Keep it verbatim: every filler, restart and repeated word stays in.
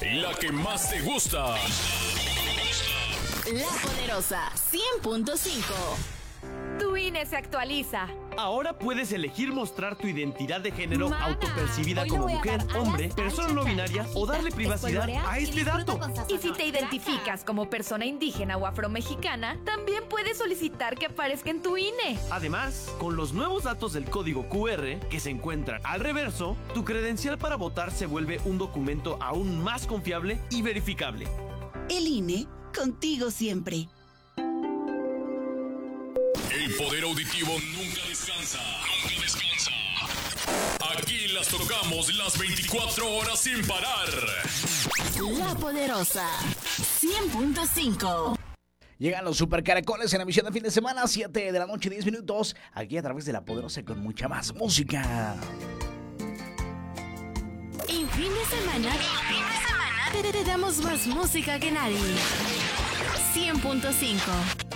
La que más te gusta. La Poderosa cien punto cinco. Tu I N E se actualiza. Ahora puedes elegir mostrar tu identidad de género Mana, autopercibida hoy le como voy a mujer, dar alas hombre, al persona no binaria o darle privacidad a este dato. Y si te identificas como persona indígena o afromexicana, también puedes solicitar que aparezca en tu I N E. Además, con los nuevos datos del código Q R que se encuentran al reverso, tu credencial para votar se vuelve un documento aún más confiable y verificable. El I N E, contigo siempre. El poder auditivo nunca descansa. Nunca descansa. Aquí las tocamos las veinticuatro horas sin parar. La Poderosa cien punto cinco. Llegan los Super Caracoles en la emisión de fin de semana, siete de la noche, diez minutos, aquí a través de La Poderosa con mucha más música. En fin de semana, te, te damos más música que nadie. cien punto cinco.